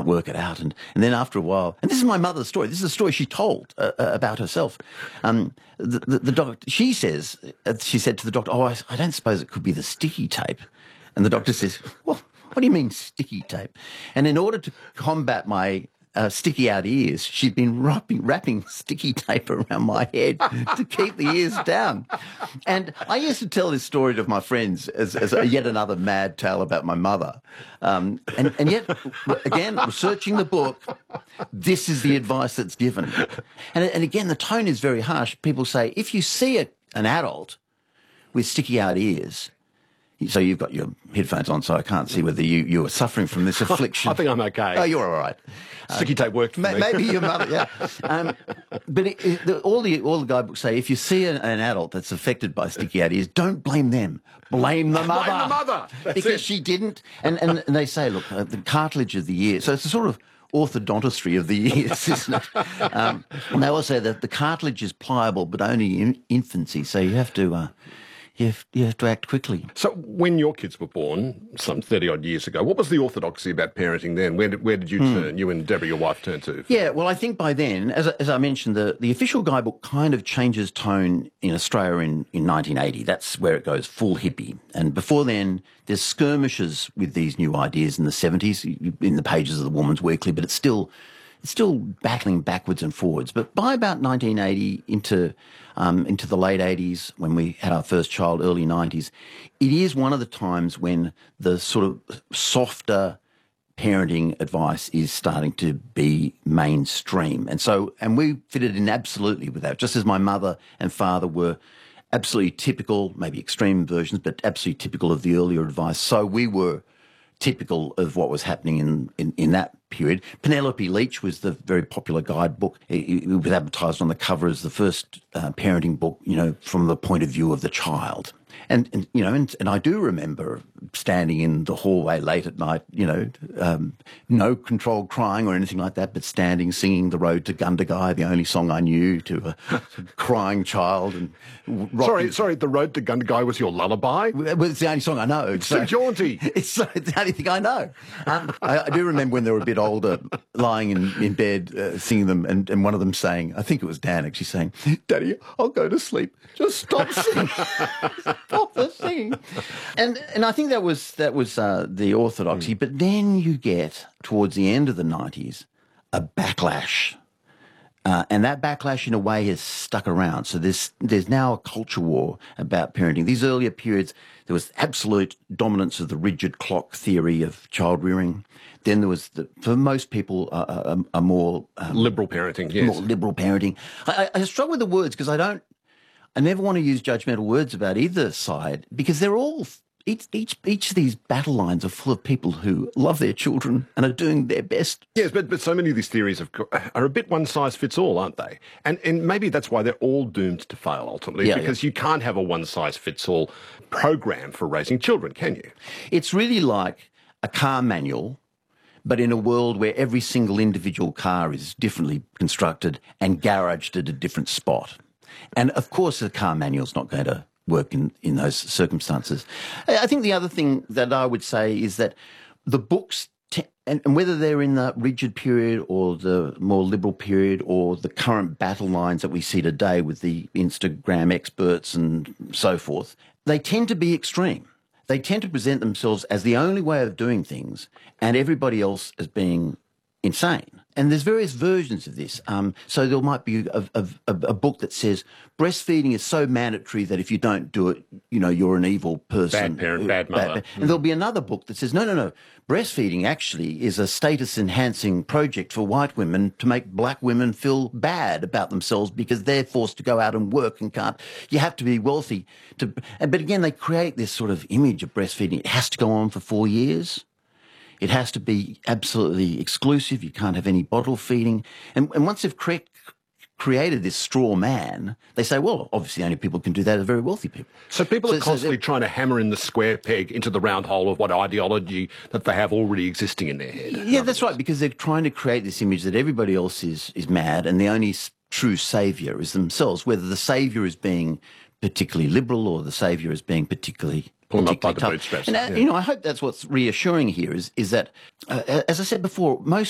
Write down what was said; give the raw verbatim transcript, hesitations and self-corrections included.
work it out. And, and then after a while, and this is my mother's story. This is a story she told uh, uh, about herself. Um, the, the, the doctor, she says, uh, she said to the doctor, oh, I, I don't suppose it could be the sticky tape. And the doctor says, well, what do you mean sticky tape? And in order to combat my uh, sticky out ears, she'd been wrapping, wrapping sticky tape around my head to keep the ears down. And I used to tell this story to my friends as, as a, yet another mad tale about my mother. Um, and, and yet, again, researching the book, this is the advice that's given. And, and again, the tone is very harsh. People say, if you see a, an adult with sticky out ears, so you've got your headphones on, so I can't see whether you, you are suffering from this affliction. I think I'm okay. Oh, you're all right. Sticky tape worked for ma- me. Maybe your mother, yeah. Um, but it, it, the, all the all the guidebooks say, if you see an, an adult that's affected by sticky out ears, don't blame them. Blame the mother. Blame the mother. That's because it. she didn't. And, and, and they say, look, uh, the cartilage of the ear. So it's a sort of orthodontistry of the ears, isn't it? Um, and they also say that the cartilage is pliable, but only in infancy. So you have to... Uh, You have, you have to act quickly. So when your kids were born, some thirty-odd years ago, what was the orthodoxy about parenting then? Where did, where did you Hmm. turn, you and Deborah, your wife, turn to? Yeah, well, I think by then, as, I- as I mentioned, the, the official guidebook kind of changes tone in Australia in, in nineteen eighty. That's where it goes full hippie. And before then, there's skirmishes with these new ideas in the seventies, in the pages of the Woman's Weekly, but it's still... It's still battling backwards and forwards. But by about nineteen eighty into um, into the late eighties, when we had our first child, early nineties, it is one of the times when the sort of softer parenting advice is starting to be mainstream. And so, and we fitted in absolutely with that, just as my mother and father were absolutely typical, maybe extreme versions, but absolutely typical of the earlier advice. So we were typical of what was happening in, in, in that period. Penelope Leach was the very popular guidebook. It, it was advertised on the cover as the first uh, parenting book, you know, from the point of view of the child. And, and you know, and, and I do remember standing in the hallway late at night, you know, um, no controlled crying or anything like that, but standing, singing The Road to Gundagai, the only song I knew, to a crying child. And rocking. Sorry, sorry, The Road to Gundagai was your lullaby? Well, it's the only song I know. It's so jaunty. It's, it's the only thing I know. Um, I, I do remember when they were a bit older, lying in, in bed, uh, singing them, and, and one of them saying, I think it was Dan actually saying, Daddy, I'll go to sleep. Just stop singing. Stop the singing. And and I think that was that was uh, the orthodoxy. Mm. But then you get, towards the end of the nineties, a backlash. Uh, and that backlash, in a way, has stuck around. So there's there's now a culture war about parenting. These earlier periods, there was absolute dominance of the rigid clock theory of child rearing. Then there was, the, for most people, a, a, a more... Um, liberal parenting, yes. More liberal parenting. I, I struggle with the words because I don't... I never want to use judgmental words about either side because they're all... Each, each each of these battle lines are full of people who love their children and are doing their best. Yes, but, but so many of these theories have, are a bit one-size-fits-all, aren't they? And and maybe that's why they're all doomed to fail, ultimately, Yeah, because yeah. you can't have a one-size-fits-all program for raising children, can you? It's really like a car manual, but in a world where every single individual car is differently constructed and garaged at a different spot. And, of course, the car manual's not going to work in, in those circumstances. I think the other thing that I would say is that the books, te- and, and whether they're in the rigid period or the more liberal period or the current battle lines that we see today with the Instagram experts and so forth, they tend to be extreme. They tend to present themselves as the only way of doing things and everybody else as being insane. And there's various versions of this. Um, so there might be a, a, a book that says breastfeeding is so mandatory that if you don't do it, you know, you're an evil person. Bad parent, bad mother. Bad, and there'll be another book that says, no, no, no, breastfeeding actually is a status-enhancing project for white women to make black women feel bad about themselves because they're forced to go out and work and can't. You have to be wealthy. to. But again, they create this sort of image of breastfeeding. It has to go on for four years. It has to be absolutely exclusive. You can't have any bottle feeding. And, and once they've cre- created this straw man, they say, well, obviously the only people who can do that are very wealthy people. So people So- are so constantly they're- trying to hammer in the square peg into the round hole of what ideology that they have already existing in their head. Yeah, that's right, because they're trying to create this image that everybody else is, is mad and the only s- true saviour is themselves, whether the saviour is being particularly liberal or the saviour is being particularly... Pull them up by particularly the tough. bootstraps, And, uh, yeah. you know, I hope that's what's reassuring here is, is that, uh, as I said before, most